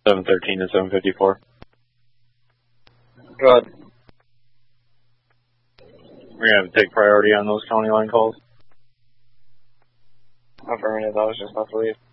713 and 754. Go ahead. We're going to have to take priority on those county line calls. Affirmative, I was just about to leave.